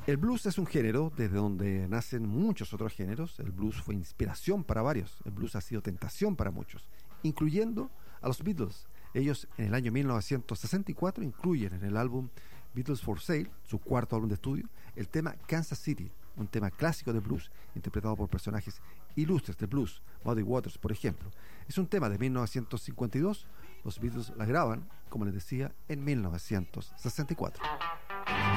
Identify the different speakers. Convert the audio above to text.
Speaker 1: El blues es un género desde donde nacen muchos otros géneros. El blues fue inspiración para varios. El blues ha sido tentación para muchos, incluyendo a los Beatles. Ellos en el año 1964 incluyen en el álbum Beatles for Sale, su cuarto álbum de estudio, el tema Kansas City, un tema clásico de blues interpretado por personajes ilustres de blues, Muddy Waters, por ejemplo. Es un tema de 1952. Los Beatles la graban, como les decía, en 1964.